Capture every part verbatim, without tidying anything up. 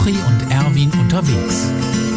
Rochi und Erwin unterwegs.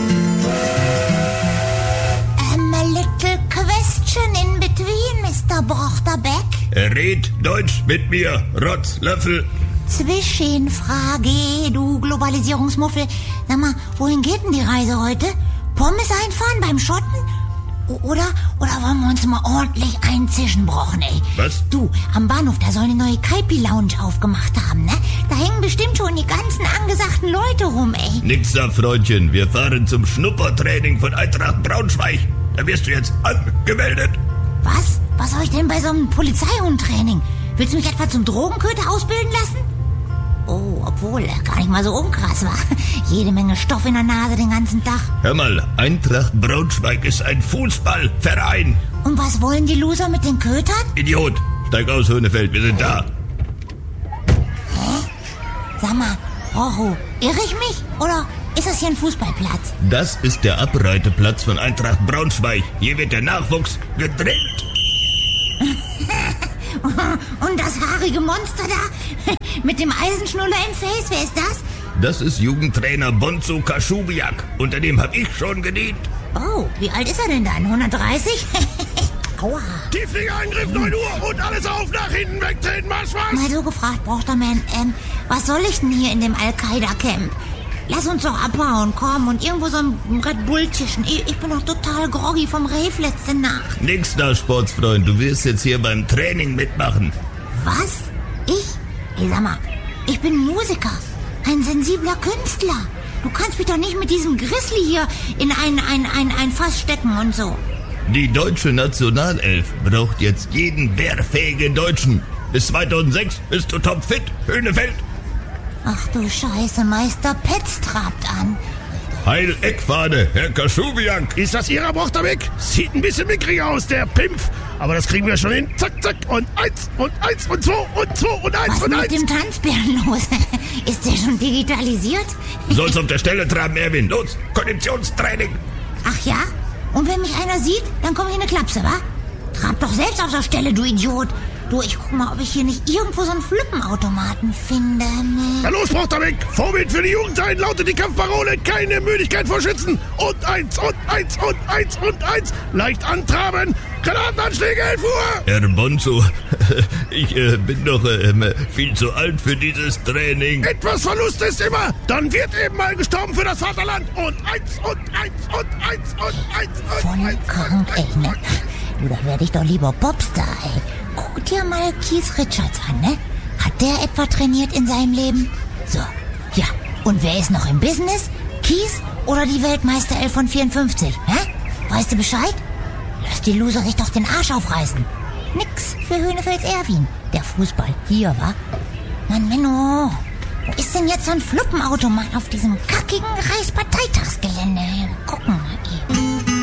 Um, a little question in between, Mister Brochterbeck. Red Deutsch mit mir, Rotzlöffel. Zwischenfrage, du Globalisierungsmuffel. Sag mal, wohin geht denn die Reise heute? Pommes einfahren beim Schotten? Oder, oder wollen wir uns mal ordentlich einzischen, Brochen, ey? Was? Du, am Bahnhof, da soll eine neue Kaipi-Lounge aufgemacht haben, ne? Da hängen bestimmt schon die ganzen angesagten Leute rum, ey. Nix da, Freundchen. Wir fahren zum Schnuppertraining von Eintracht Braunschweig. Da wirst du jetzt angemeldet. Was? Was soll ich denn bei so einem Polizeihundtraining? Willst du mich etwa zum Drogenköter ausbilden lassen? Oh, obwohl, gar nicht mal so unkrass war. Jede Menge Stoff in der Nase den ganzen Tag. Hör mal, Eintracht Braunschweig ist ein Fußballverein. Und was wollen die Loser mit den Kötern? Idiot, steig aus, Höhnefeld, wir sind da. Hä? Sag mal, Rocho, irre ich mich? Oder ist das hier ein Fußballplatz? Das ist der Abreiteplatz von Eintracht Braunschweig. Hier wird der Nachwuchs gedrillt. Und das haarige Monster da mit dem Eisenschnuller im Face, wer ist das? Das ist Jugendtrainer Bonzo Kaschubiak. Unter dem hab ich schon gedient. Oh, wie alt ist er denn dann? hundertdreißig? Aua. Tiefliegerangriff, neun Uhr und alles auf, nach hinten wegtreten, Marsch, Marsch! Mal so gefragt, Brochterman, ähm, was soll ich denn hier in dem Al-Qaida-Camp? Lass uns doch abhauen, komm, und irgendwo so ein Red Bull tischen. Ich, ich bin doch total groggy vom Rave letzte Nacht. Nix da, Sportsfreund. Du wirst jetzt hier beim Training mitmachen. Was? Ich? Ey, sag mal, ich bin Musiker. Ein sensibler Künstler. Du kannst mich doch nicht mit diesem Grizzly hier in ein, ein, ein, ein Fass stecken und so. Die deutsche Nationalelf braucht jetzt jeden wehrfähigen Deutschen. Bis zweitausendsechs bist du topfit, Höhnefeld. Ach du Scheiße, Meister Petz trabt an. Heil Eckfahne, Herr Kaschubiak. Ist das Ihrer Brochterbeck? Sieht ein bisschen mickrig aus, der Pimpf. Aber das kriegen wir schon hin. Zack, zack. Und eins und eins und zwei und zwei und eins Was und mit eins. dem Tanzbären los? Ist der schon digitalisiert? Du sollst auf der Stelle traben, Erwin. Los, Konditionstraining. Ach ja? Und wenn mich einer sieht, dann komme ich in eine Klapse, wa? Trab doch selbst auf der Stelle, du Idiot. Du, ich guck mal, ob ich hier nicht irgendwo so einen Flippenautomaten finde. Na los, Brochterbeck. Vorbild für die Jugendheit lautet die Kampfparole. Keine Müdigkeit vor Schützen. Und eins und eins und eins und eins. Leicht antraben. Granatenanschläge, elf Uhr. Herr Bonzo, ich äh, bin doch äh, viel zu alt für dieses Training. Etwas Verlust ist immer. Dann wird eben mal gestorben für das Vaterland. Und eins und eins und eins und eins und Voll eins. krank, ey, ne? Du, da werde ich doch lieber Popstar, ey. Guck dir mal Keith Richards an, ne? Hat der etwa trainiert in seinem Leben? So, ja. Und wer ist noch im Business? Keith oder die Weltmeisterelf von vierundfünfzig? Hä? Weißt du Bescheid? Lass die Loser sich doch den Arsch aufreißen. Nix für Höhnefelds Erwin. Der Fußball hier, wa? Mann, Menno. Wo ist denn jetzt so ein Fluppenautomat auf diesem kackigen Reichsparteitagsgelände? Gucken.